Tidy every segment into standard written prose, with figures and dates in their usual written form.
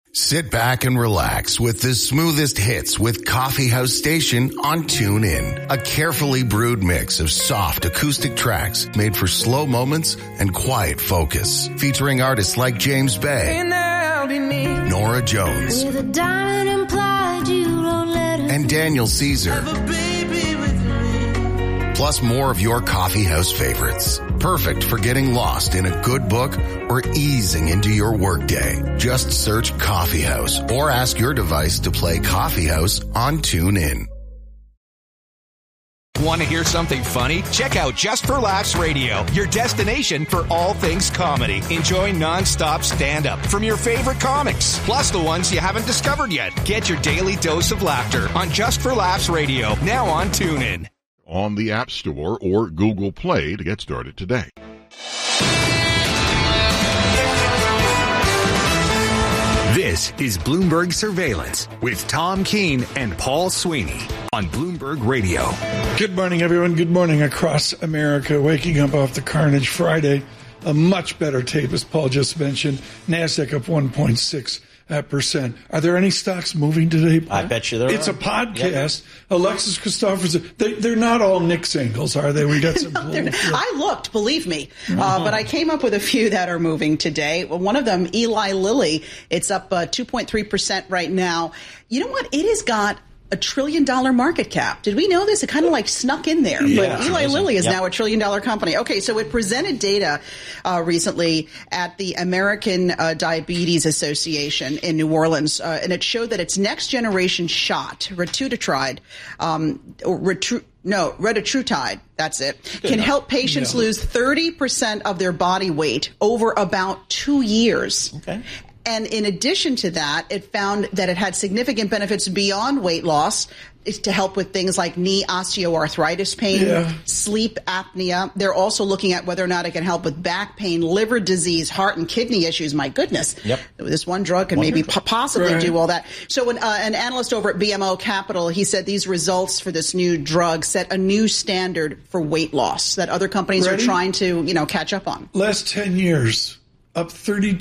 Sit back and relax with the smoothest hits with Coffee House Station on TuneIn. A carefully brewed mix of soft acoustic tracks made for slow moments and quiet focus. Featuring artists like James Bay, Nora Jones, and Daniel Caesar. Plus more of your coffee house favorites. Perfect for getting lost in a good book or easing into your workday. Just search Coffee House or ask your device to play Coffee House on TuneIn. Want to hear something funny? Check out Just for Laughs Radio, your destination for all things comedy. Enjoy nonstop stand-up from your favorite comics, plus the ones you haven't discovered yet. Get your daily dose of laughter on Just for Laughs Radio, now on TuneIn. On the App Store or Google Play to get started today. This is Bloomberg Surveillance with Tom Keene and Paul Sweeney on Bloomberg Radio. Good morning, everyone. Good morning across America. Waking up off the carnage Friday. A much better tape, as Paul just mentioned. NASDAQ up 1.6%. Are there any stocks moving today, Paul? I bet you there are. It's a podcast. Yep. Alexis Christopherson. They're not all Nick's angles, are they? We got some. I looked, believe me, but I came up with a few that are moving today. One of them, Eli Lilly. It's up 2.3% right now. You know what? It has got $1 trillion market cap. Did we know this? It kind of like snuck in there. Yeah, but Eli Lilly is now $1 trillion company. Okay, so it presented data recently at the American Diabetes Association in New Orleans, and it showed that its next generation shot, retatrutide, that's it, can help patients lose 30% of their body weight over about 2 years. Okay. And in addition to that, it found that it had significant benefits beyond weight loss to help with things like knee osteoarthritis pain, sleep apnea. They're also looking at whether or not it can help with back pain, liver disease, heart and kidney issues. My goodness. Yep. This one drug can maybe possibly do all that. So when an analyst over at BMO Capital, he said these results for this new drug set a new standard for weight loss that other companies are trying to, catch up on. Last 10 years. Up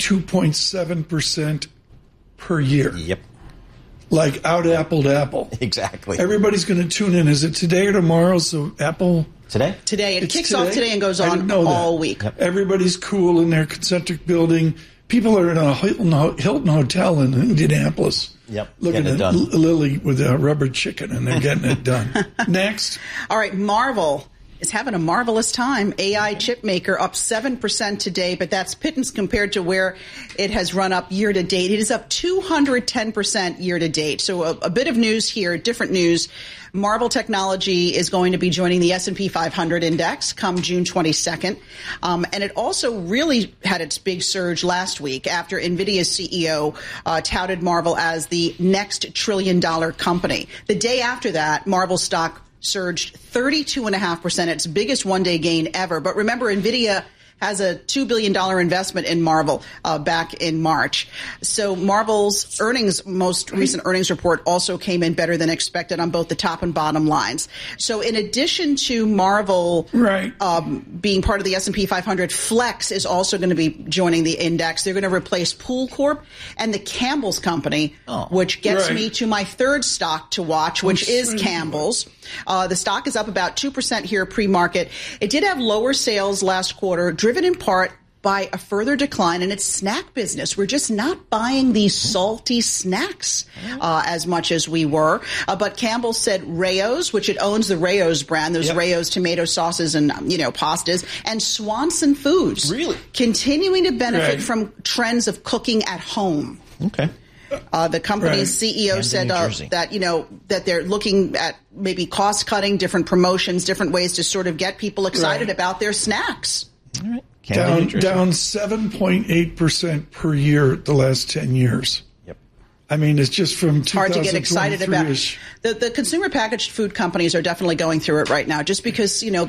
32.7% per year. Yep. Like out-appled Apple. Exactly. Everybody's going to tune in. Is it today or tomorrow? So Apple... Today. It kicks off today and goes on all week. Yep. Everybody's cool in their concentric building. People are in a Hilton Hotel in Indianapolis. Yep. Looking at Lily with a rubber chicken, and they're getting it done. Next. All right, Marvel is having a marvelous time. AI chip maker up 7% today, but that's pittance compared to where it has run up year to date. It is up 210% year to date. So a bit of news here, different news. Marvel Technology is going to be joining the S&P 500 index come June 22nd. And it also really had its big surge last week after NVIDIA's CEO touted Marvel as the next $1 trillion company. The day after that, Marvel stock surged 32.5%, its biggest one-day gain ever. But remember, NVIDIA has a $2 billion investment in Marvel back in March. So Marvel's most recent earnings report also came in better than expected on both the top and bottom lines. So in addition to Marvel being part of the S&P 500, Flex is also going to be joining the index. They're going to replace Pool Corp and the Campbell's Company, which gets me to my third stock to watch, which is Campbell's. The stock is up about 2% here pre-market. It did have lower sales last quarter, driven in part by a further decline in its snack business. We're just not buying these salty snacks as much as we were. But Campbell said Rao's, which it owns the Rao's brand, those Rao's tomato sauces and, pastas, and Swanson Foods. Really? Continuing to benefit from trends of cooking at home. Okay. The company's CEO said that they're looking at maybe cost cutting, different promotions, different ways to sort of get people excited about their snacks. All right. Down 7.8% per year the last 10 years. Yep. I mean, it's just from 2023-ish. It's hard to get excited about. The consumer packaged food companies are definitely going through it right now, just because eating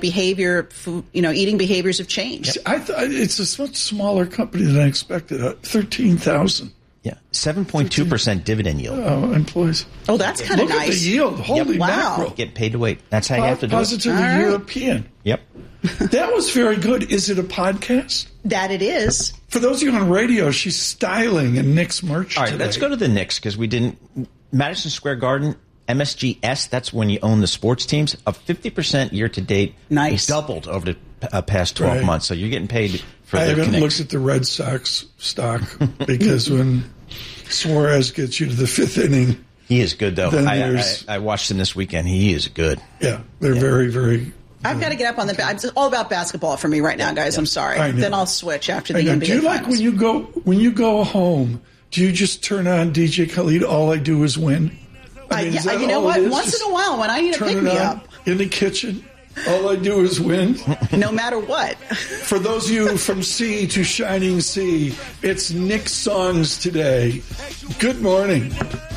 behaviors have changed. I thought it's a much smaller company than I expected. 13,000. Yeah, 7.2% dividend yield. Oh, employees. Oh, that's kind of Look nice. at the yield. Holy mackerel. Get paid to wait. That's how you have to do it. Positively European. Yep. That was very good. Is it a podcast? That it is. For those of you on radio, she's styling in Knicks merch All right, today. let's go to the Knicks because we didn't. Madison Square Garden, MSGS, that's when you own the sports teams, of 50% year to date. Nice. Doubled over the past 12 months. So you're getting paid for I the haven't Knicks. looked at the Red Sox stock because when Suarez gets you to the fifth inning, he is good, though. Then I watched him this weekend. He is good. Yeah, they're very, very. I've got to get up on the. It's all about basketball for me right now, guys. I'm sorry. I know. Then I'll switch after the NBA. Do you like finals. when you go home? Do you just turn on DJ Khaled? All I do is win. I mean, you know what? Once in a while, when I need a pick me up in the kitchen, all I do is win. No matter what. For those of you from sea to shining sea, it's Knicks songs today. Good morning.